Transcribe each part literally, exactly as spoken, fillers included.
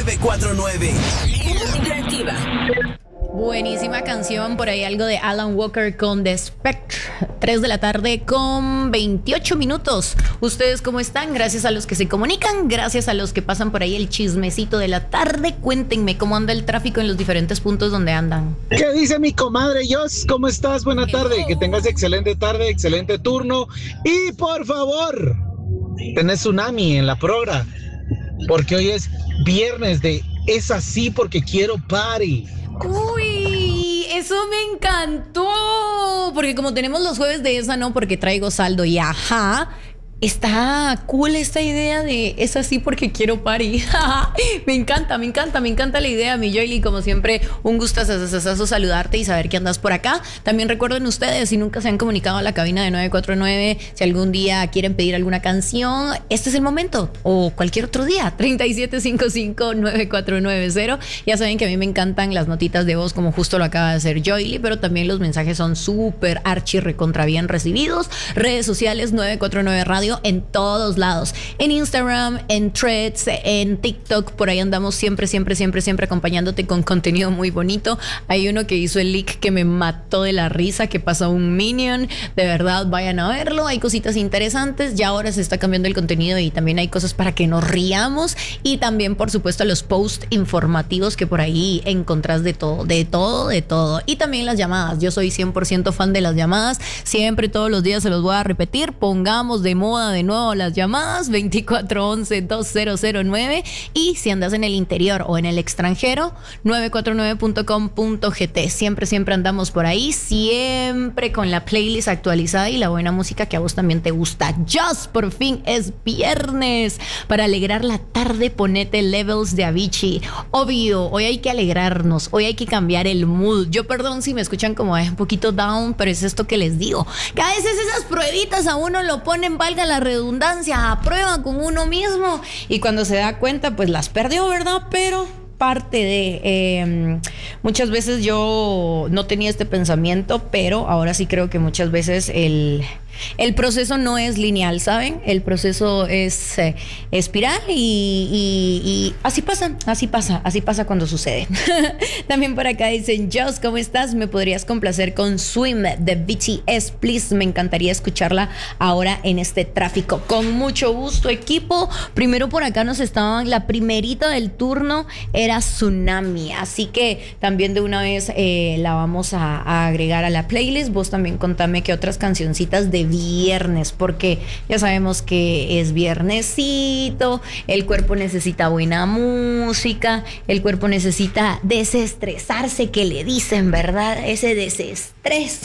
nueve cuatro nueve. Interactiva. Buenísima canción, por ahí algo de Alan Walker con The Spectre. tres de la tarde con veintiocho minutos. ¿Ustedes cómo están? Gracias a los que se comunican, gracias a los que pasan por ahí el chismecito de la tarde. Cuéntenme cómo anda el tráfico en los diferentes puntos donde andan. ¿Qué dice mi comadre Jos? ¿Cómo estás? Buena tarde, que tengas excelente tarde, excelente turno. Y por favor, tenés tsunami en la progra, porque hoy es viernes de Es Así Porque Quiero Party. Uy, eso me encantó, porque como tenemos los jueves de esa, no, porque traigo saldo y ajá, está cool esta idea de Es Así Porque Quiero Party. Me encanta, me encanta, me encanta la idea, mi Joely. Como siempre, un gustazo saludarte y saber que andas por acá. También recuerden ustedes, si nunca se han comunicado a la cabina de nueve cuatro nueve, si algún día quieren pedir alguna canción, este es el momento, o cualquier otro día. Treinta y siete cincuenta y cinco, nueve cuatro nueve cero. Ya saben que a mí me encantan las notitas de voz, como justo lo acaba de hacer Joely, pero también los mensajes son súper archi recontra bien recibidos. Redes sociales nueve cuatro nueve Radio en todos lados, en Instagram, en Threads, en TikTok, por ahí andamos siempre, siempre, siempre, siempre acompañándote con contenido muy bonito. Hay uno que hizo el leak que me mató de la risa, que pasó un Minion, de verdad vayan a verlo, hay cositas interesantes, ya ahora se está cambiando el contenido y también hay cosas para que nos riamos, y también por supuesto los posts informativos que por ahí encontrás de todo, de todo, de todo, y también las llamadas. Yo soy cien por ciento fan de las llamadas, siempre todos los días se los voy a repetir, pongamos de moda de nuevo las llamadas veinticuatro once dos cero cero nueve, y si andas en el interior o en el extranjero nueve cuatro nueve punto com punto gt. Siempre, siempre andamos por ahí, siempre con la playlist actualizada y la buena música que a vos también te gusta. Just por fin es viernes. Para alegrar la tarde, ponete Levels de Avicii. Obvio, hoy hay que alegrarnos, hoy hay que cambiar el mood. Yo perdón si me escuchan como es un poquito down, pero es esto que les digo, que a veces esas pruebitas a uno lo ponen, valga la redundancia, a prueba con uno mismo, y cuando se da cuenta pues las perdió, ¿verdad? Pero parte de eh, muchas veces yo no tenía este pensamiento, pero ahora sí creo que muchas veces el El proceso no es lineal, ¿saben? El proceso es eh, espiral y, y, y así pasa, así pasa, así pasa cuando sucede. También por acá dicen, Joss, ¿cómo estás? ¿Me podrías complacer con Swim de B T S, please? Me encantaría escucharla ahora en este tráfico. Con mucho gusto, equipo. Primero por acá nos estaban, la primerita del turno era Tsunami, así que también de una vez eh, la vamos a, a agregar a la playlist. Vos también contame qué otras cancioncitas de viernes, porque ya sabemos que es viernesito, el cuerpo necesita buena música, el cuerpo necesita desestresarse, que le dicen, ¿verdad? Ese desestrés.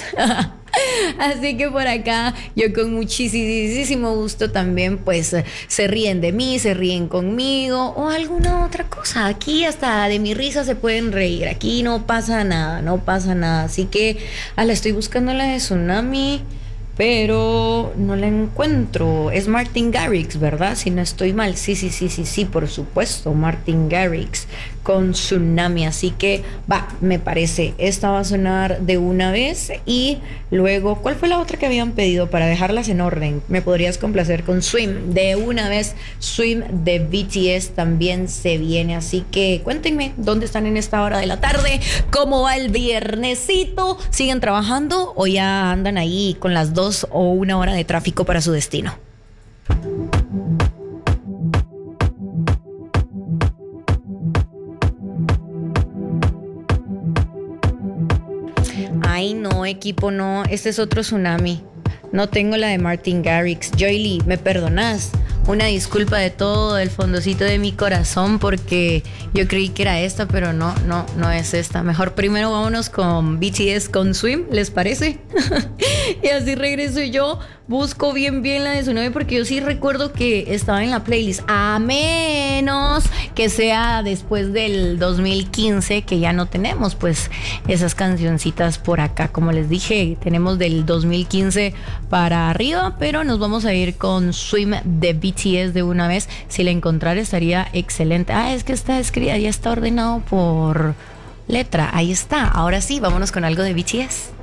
Así que por acá yo con muchísimo gusto también pues se ríen de mí, se ríen conmigo o alguna otra cosa. Aquí hasta de mi risa se pueden reír, aquí no pasa nada, no pasa nada. Así que ah, la estoy buscando, la de Tsunami, pero no la encuentro. Es Martin Garrix, ¿verdad? Si no estoy mal. Sí, sí, sí, sí, sí, por supuesto. Martin Garrix con Tsunami. Así que va, me parece. Esta va a sonar de una vez. Y luego, ¿cuál fue la otra que habían pedido para dejarlas en orden? Me podrías complacer con Swim. De una vez, Swim de B T S también se viene. Así que cuéntenme dónde están en esta hora de la tarde. ¿Cómo va el viernesito? ¿Siguen trabajando o ya andan ahí con las dos o una hora de tráfico para su destino? Ay, no, equipo, no. Este es otro Tsunami. No tengo la de Martin Garrix. Joely, ¿me perdonás? Una disculpa de todo el fondocito de mi corazón, porque yo creí que era esta, pero no, no, no es esta. Mejor primero vámonos con B T S con Swim, ¿les parece? Y así regreso yo, busco bien bien la de Tsunami, porque yo sí recuerdo que estaba en la playlist, a menos que sea después del dos mil quince, que ya no tenemos pues esas cancioncitas por acá. Como les dije, tenemos del dos mil quince para arriba, pero nos vamos a ir con Swim de B T S de una vez. Si la encontrara estaría excelente. Ah, es que está escrita, ya está ordenado por letra. Ahí está. Ahora sí, vámonos con algo de B T S.